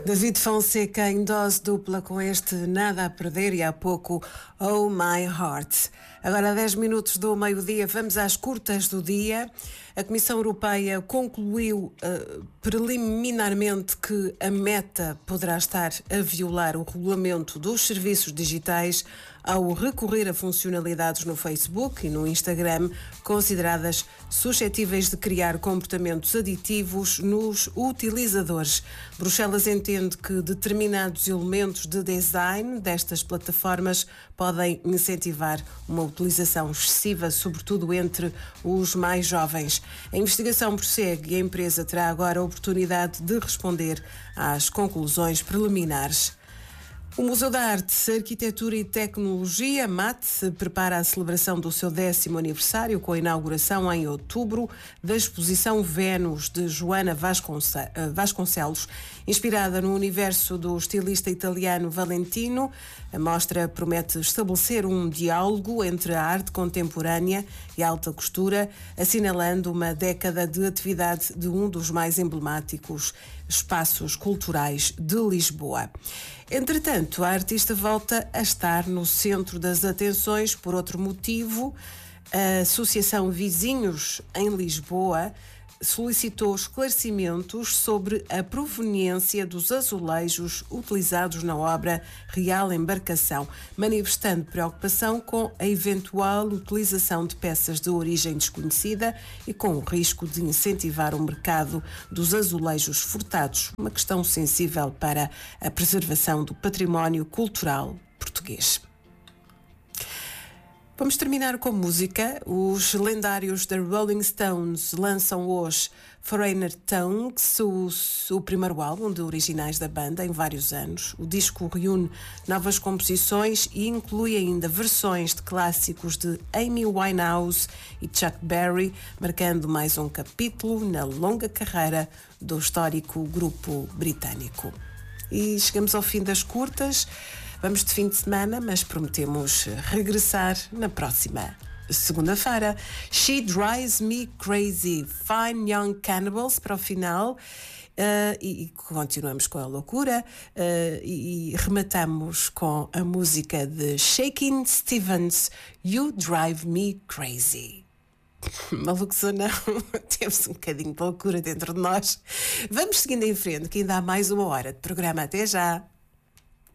David Fonseca em dose dupla com este Nada a Perder e há pouco Oh My Heart. Agora 10 minutos do meio-dia, vamos às curtas do dia. A Comissão Europeia concluiu preliminarmente que a Meta poderá estar a violar o regulamento dos serviços digitais ao recorrer a funcionalidades no Facebook e no Instagram consideradas suscetíveis de criar comportamentos aditivos nos utilizadores. Bruxelas entende que determinados elementos de design destas plataformas podem incentivar uma utilização excessiva, sobretudo entre os mais jovens. A investigação prossegue e a empresa terá agora a oportunidade de responder às conclusões preliminares. O Museu da Arte, Arquitetura e Tecnologia, MAT, prepara a celebração do seu 10º aniversário com a inauguração em outubro da exposição Vênus, de Joana Vasconcelos. Inspirada no universo do estilista italiano Valentino, a mostra promete estabelecer um diálogo entre a arte contemporânea e a alta costura, assinalando uma década de atividade de um dos mais emblemáticos espaços culturais de Lisboa. Entretanto, a artista volta a estar no centro das atenções por outro motivo. A Associação Vizinhos em Lisboa solicitou esclarecimentos sobre a proveniência dos azulejos utilizados na obra Real Embarcação, manifestando preocupação com a eventual utilização de peças de origem desconhecida e com o risco de incentivar o mercado dos azulejos furtados, uma questão sensível para a preservação do património cultural português. Vamos terminar com música. Os lendários da Rolling Stones lançam hoje Foreigner Tongues, o primeiro álbum de originais da banda em vários anos. O disco reúne novas composições e inclui ainda versões de clássicos de Amy Winehouse e Chuck Berry, marcando mais um capítulo na longa carreira do histórico grupo britânico. E chegamos ao fim das curtas. Vamos de fim de semana, mas prometemos regressar na próxima segunda-feira. She Drives Me Crazy, Fine Young Cannibals para o final. E continuamos com a loucura e rematamos com a música de Shakin' Stevens, You Drive Me Crazy. Malucos ou não, temos um bocadinho de loucura dentro de nós. Vamos seguindo em frente, que ainda há mais uma hora de programa. Até já!